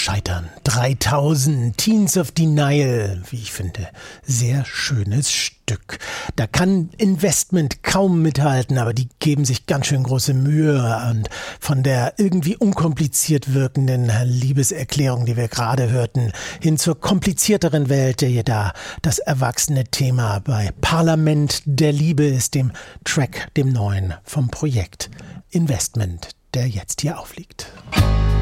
Scheitern. 3000 Teens of Denial, wie ich finde. Sehr schönes Stück. Da kann Investment kaum mithalten, aber die geben sich ganz schön große Mühe. Und von der irgendwie unkompliziert wirkenden Liebeserklärung, die wir gerade hörten, hin zur komplizierteren Welt, der da das erwachsene Thema bei Parlament der Liebe ist, dem Track, dem neuen vom Projekt Investment, der jetzt hier aufliegt.